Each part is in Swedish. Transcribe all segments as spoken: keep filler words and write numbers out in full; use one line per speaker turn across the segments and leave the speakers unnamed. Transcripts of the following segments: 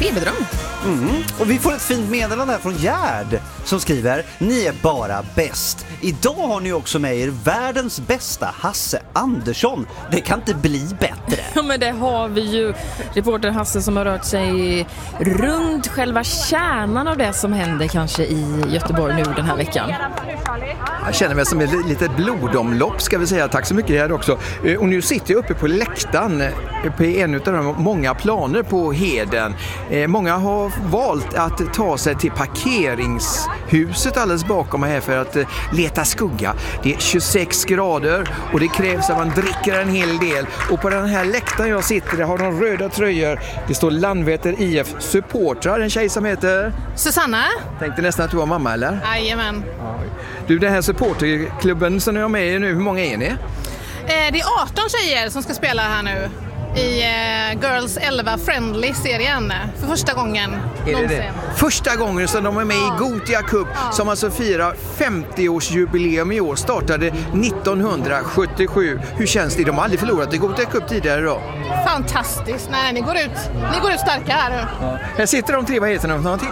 feberdröm.
Mm. Och vi får ett fint meddelande här från Gerd som skriver: ni är bara bäst. Idag har ni också med er världens bästa Hasse Andersson. Det kan inte bli bättre.
Ja, men det har vi ju. Reporter Hasse som har rört sig runt själva kärnan av det som händer kanske i Göteborg nu den här veckan.
Jag känner mig som ett litet blodomlopp, ska vi säga. Tack så mycket här också. Och nu sitter jag uppe på läktaren på en av de många planer på Heden. Många har valt att ta sig till parkeringshuset alldeles bakom här för att leta skugga. Det är tjugosex grader och det krävs att man dricker en hel del. Och på den här läktaren jag sitter, det har de röda tröjor. Det står Landvetter I F supportrar. En tjej som heter
Susanna.
Tänkte nästan att du var mamma, eller?
Jajamän.
Du, den här supporterklubben som ni har med er nu, hur många är ni?
Eh, det är arton tjejer som ska spela här nu i eh, Girls elva Friendly-serien för första gången
är
någonsin.
Det det? Första gången som de är med ja. i Gothia Cup ja. som alltså firar femtio-årsjubileum i år, startade nittonhundrasjuttiosju. Hur känns det? De har aldrig förlorat i Gothia Cup tidigare då.
Fantastiskt. Nej, ni går ut, ni går ut starka här nu.
Ja. Här sitter de tre, vad heter de? Någonting?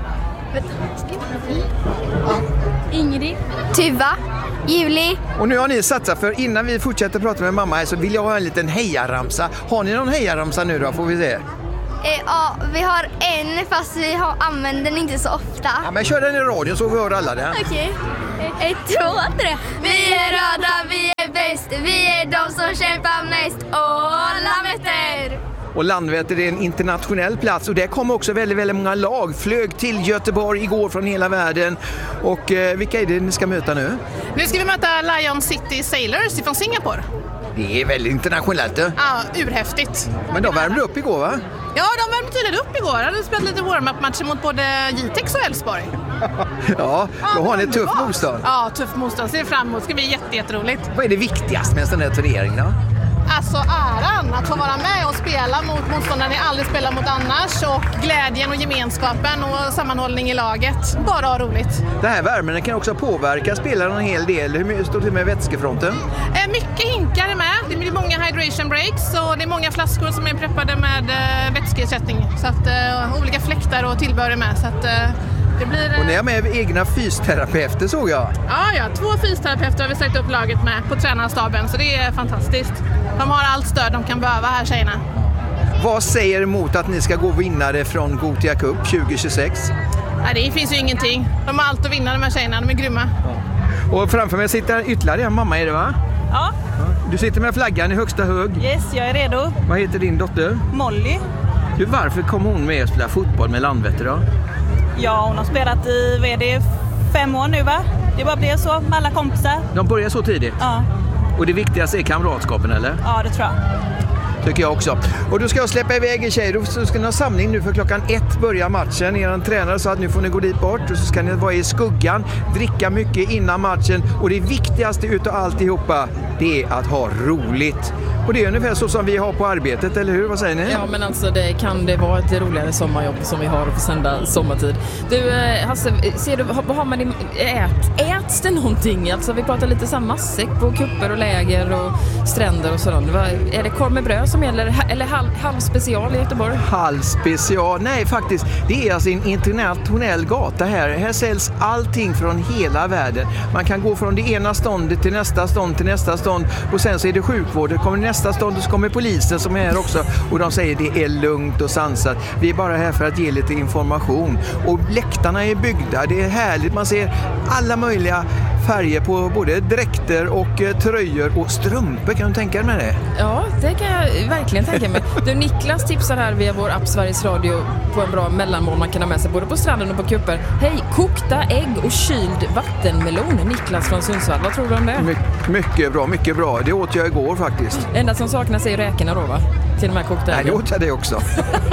Ingrid, Tuva, Juli.
Och nu har ni satsat, för innan vi fortsätter prata med mamma här så vill jag ha en liten hejaramsa. Har ni någon hejaramsa nu då, får vi se?
Eh, ja, vi har en fast vi har, använder den inte så ofta.
Ja, men kör den i radion så vi hör alla det.
Okej. Okay. Ett, två, tre. Vi är röda, vi är bäst. Vi är de som kämpar mest. Åh, Landvetter!
Och Landvetter är en internationell plats och där kommer också väldigt, väldigt många lag. Flög till Göteborg igår från hela världen. Och eh, vilka är det ni ska möta nu?
Nu ska vi möta Lion City Sailors från Singapore.
Det är väldigt internationellt. Ja,
urhäftigt.
Men de värmde upp igår, va?
Ja, de värmde tydligen upp igår. De hade spelat lite warm-up-matcher mot både Jitex och Elfsborg.
Ja, då har ni ett tufft motstånd.
Ja, tufft motstånd. Ser fram emot. Det ska bli jätte, jätteroligt.
Vad är det viktigaste med en sån här turnering då?
Alltså äran att få vara med och spela mot motståndare ni aldrig spelar mot annars, och glädjen och gemenskapen och sammanhållning i laget. Bara ha roligt.
Det här värmen kan också påverka spelaren en hel del. Hur står det med vätskefronten?
Eh, mycket hinkar är med. Det blir många hydration breaks och det är många flaskor som är preppade med eh, vätskeersättning. Så att eh, olika fläktar och tillbehör är med. Så att, eh, det blir, eh...
Och ni är med egna fysterapeuter, såg jag.
Ja, ja, två fysterapeuter har vi sagt upp laget med på tränarstaben, så det är fantastiskt. De har allt stöd de kan behöva här, tjejerna.
Vad säger emot att ni ska gå vinnare från Gothia Cup tjugo tjugosex?
Nej, det finns ju ingenting. De har allt att vinna, de här tjejerna. De är grymma.
Ja. Och framför mig sitter ytterligare en mamma, är det va?
Ja.
Du sitter med flaggan i högsta hög.
Yes, jag är redo.
Vad heter din dotter?
Molly.
Du, varför kom hon med och spela fotboll med Landvetter då?
Ja, hon har spelat i V D fem år nu, va? Det bara blev så med alla kompisar.
De börjar så tidigt?
Ja.
Och det viktigaste är kamratskapen, eller?
Ja, det tror jag.
Tycker jag också. Och då ska jag släppa iväg er tjejer. Så ska ni ha samling nu för klockan ett börjar matchen. Er tränare sa att nu får ni gå dit bort. Och så ska ni vara i skuggan, dricka mycket innan matchen. Och det viktigaste utav alltihopa, det är att ha roligt. Och det är ungefär så som vi har på arbetet, eller hur? Vad säger ni?
Ja, men alltså det kan det vara ett roligare sommarjobb som vi har att få sända sommartid. Du, Hasse, ser du, vad har man i, ät, äts det någonting? Alltså vi pratar lite så här massäck på kupper och läger och stränder och sådant. Är det korv med bröd som gäller, eller halv, halv special i Göteborg?
Halv special? Nej, faktiskt. Det är alltså en internationell gata här. Här säljs allting från hela världen. Man kan gå från det ena ståndet till nästa stånd till nästa stånd. Och sen så är det sjukvård. Det kommer nästa stånd och så kommer polisen som är här också. Och de säger det är lugnt och sansat. Vi är bara här för att ge lite information. Och läktarna är byggda. Det är härligt. Man ser alla möjliga färger på både dräkter och eh, tröjor och strumpor. Kan du tänka dig med det?
Ja, det kan jag verkligen tänka mig. Du, Niklas tipsar här via vår app Sveriges Radio på en bra mellanmål man kan ha med sig både på stranden och på kupper. Hej, kokta ägg och kyld vattenmelon. Niklas från Sundsvall, vad tror du om det?
My- mycket bra, mycket bra. Det åt jag igår faktiskt.
Enda som saknas är räkorna då, va? Till de här kokta äggen.
Nej, det åt jag det också.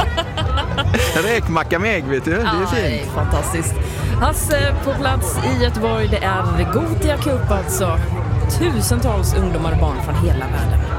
Räkmacka med ägg, vet du. Det är fint.
Aj, fantastiskt. Hasse på plats i Göteborg. Det är Gothia Cup alltså. Tusentals ungdomar och barn från hela världen.